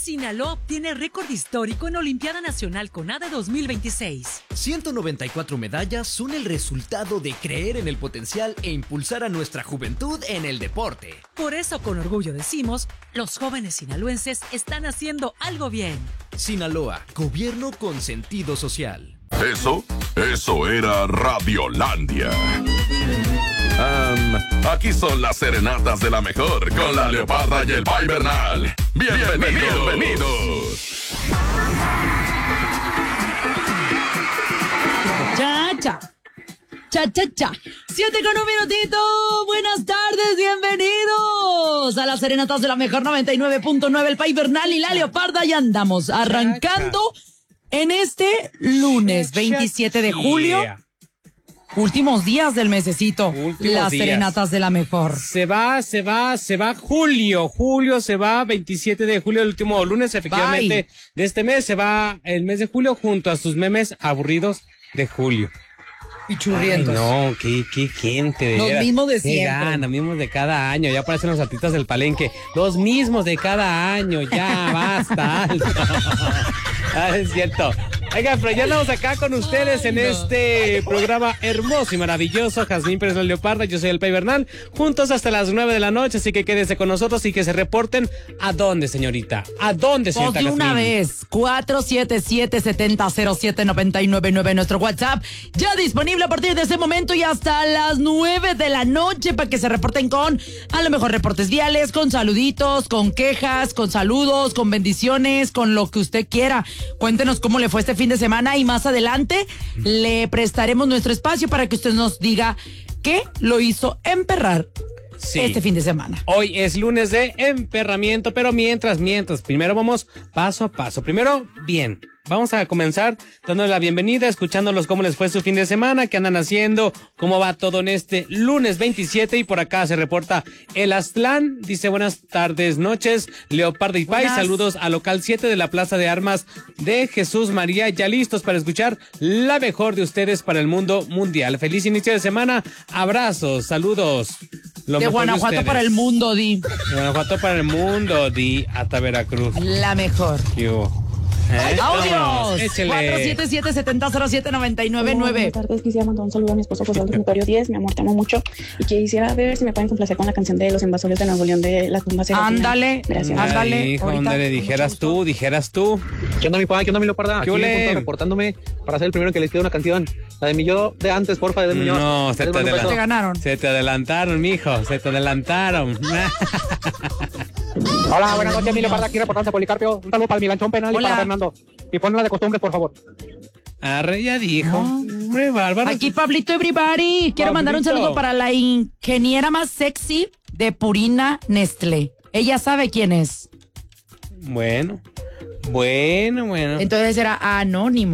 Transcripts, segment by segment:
Sinaloa obtiene récord histórico en Olimpiada Nacional CONADE 2026. 194 medallas son el resultado de creer en el potencial e impulsar a nuestra juventud en el deporte. Por eso, con orgullo decimos, los jóvenes sinaloenses están haciendo algo bien. Sinaloa, gobierno con sentido social. Eso era Radiolandia. Aquí son las serenatas de la mejor con la Leoparda y el Pai Bernal. Bienvenidos. Cha. 7 con un minutito. Buenas tardes, bienvenidos a las serenatas de la mejor 99.9, el Pai Bernal y la Leoparda. Y andamos arrancando en este lunes 27 de julio. Últimos días del mesecito. Las serenatas de la mejor. Se va Julio. Julio se va 27 de julio, el último lunes, efectivamente, de este mes. Se va el mes de julio junto a sus memes aburridos de julio. Y churrientos. No, qué gente. De los mismos de siempre. Gana, los mismos de cada año. Ya parecen los artistas del Palenque. Los mismos de cada año. Ya, basta. Es cierto. Oigan, pero ya andamos acá con ustedes en este programa hermoso y maravilloso. Jazmín Pérez la Leoparda, yo soy el Pai Bernal. Juntos hasta las 9 de la noche, así que quédense con nosotros y que se reporten. ¿A dónde, señorita? ¿A dónde, señorita Jazmín? Una vez, 477-7007-999, nuestro WhatsApp, ya disponible a partir de ese momento y hasta las 9 de la noche para que se reporten con, a lo mejor, reportes viales, con saluditos, con quejas, con saludos, con bendiciones, con lo que usted quiera. Cuéntenos cómo le fue este fin de semana y más adelante le prestaremos nuestro espacio para que usted nos diga qué lo hizo emperrar este fin de semana. Hoy es lunes de emperramiento, pero mientras, primero vamos paso a paso. Primero, bien. Vamos a comenzar dándoles la bienvenida, escuchándolos cómo les fue su fin de semana, qué andan haciendo, cómo va todo en este lunes 27. Y por acá se reporta el Aztlán. Dice buenas tardes, noches, Leopardo y Pai. Saludos a local 7 de la Plaza de Armas de Jesús María. Ya listos para escuchar la mejor de ustedes para el mundo mundial. Feliz inicio de semana. Abrazos, saludos. De Guanajuato para el mundo, Di. De Guanajuato para el mundo, Di. Hasta Veracruz. La mejor. ¡Audios! 477-7007-999. Buenas tardes, quisiera mandar un saludo a mi esposo José Aldo Notorio 10, mi amor, te amo mucho. Y quisiera ver si me pueden complacer con la canción de Los Invasores de Nuevo León de la tumba Serafina. Ándale, gracias. Ándale. Hijo, ándale, dijeras tú. ¿Qué onda, mi Pai? ¿Qué onda, mi Leoparda? Aquí reportándome para ser el primero que les quede una canción. La de mi yo de antes, porfa, de Muñoz. No, te ganaron. Se te adelantaron, mijo, se te adelantaron. Hola, buenas noches, mi Leoparda, aquí reportando Policarpio. Un saludo para mi lanchón penal. Hola. Y para Fernando. Y ponla de costumbre, por favor. Arre, ya dijo. Hombre, bárbaro. Aquí Pablito Everybody. Quiero mandar un saludo para la ingeniera más sexy de Purina Nestlé. Ella sabe quién es. Bueno. Entonces era anónimo.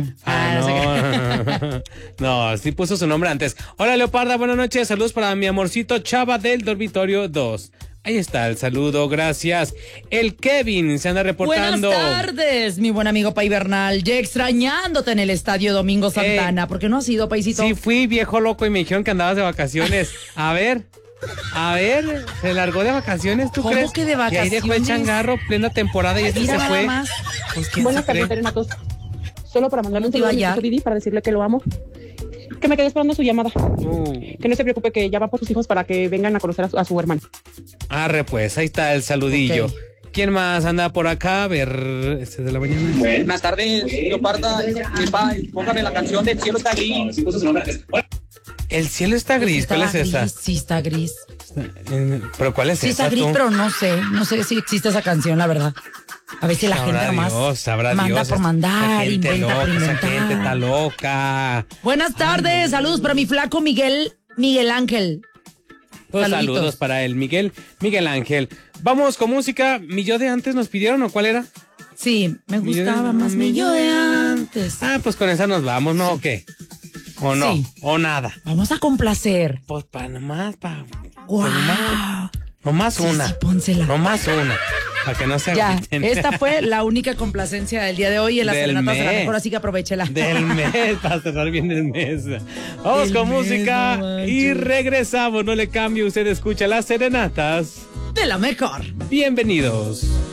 No, sí puso su nombre antes. Hola, Leoparda, buenas noches. Saludos para mi amorcito Chava del dormitorio 2. Ahí está el saludo, gracias. El Kevin se anda reportando. Buenas tardes, mi buen amigo Pai Bernal. Ya extrañándote en el Estadio Domingo Santana. ¿Por qué no has ido, Paisito? Sí, fui viejo loco y me dijeron que andabas de vacaciones. A ver, se largó de vacaciones, ¿tú crees? ¿Cómo que de vacaciones? Y ahí dejó el changarro, plena temporada y este se fue. Más. Pues, buenas tardes, serenatos. Solo para mandarle un saludo a mi esposo Didi para decirle que lo amo. Que me quedé esperando su llamada. Que no se preocupe, que ya va por sus hijos para que vengan a conocer a su hermano. Arre, pues, ahí está el saludillo. Okay. ¿Quién más anda por acá? A ver, este de la mañana. Buenas tardes, Leoparda, mi Pai. Póngame la canción de El cielo está gris. El cielo está gris, ¿cuál es esa? Sí, está gris. ¿Pero cuál es esa? Sí, está gris, pero no sé si existe esa canción, la verdad. A ver si la gente nomás manda por mandar, inventa por inventar. Esa gente está loca. Buenas tardes, saludos para mi flaco Miguel Ángel. Pues saludos para el Miguel Ángel. Vamos con música. ¿Mi yo de antes nos pidieron o cuál era? Sí, me gustaba más mi yo de antes. Pues con esa nos vamos, ¿no? ¿O qué? ¿O no? Sí. ¿O nada? Vamos a complacer. Pues nomás, wow. Nomás una. Sí, pónsela. Nomás una. Para que no se agüiten. Esta fue la única complacencia del día de hoy en las serenatas de la mejor, así que aprovechela. Del mes, para cerrar bien el mes. Vamos con música y regresamos. No le cambie, usted escucha las serenatas de la mejor. Bienvenidos.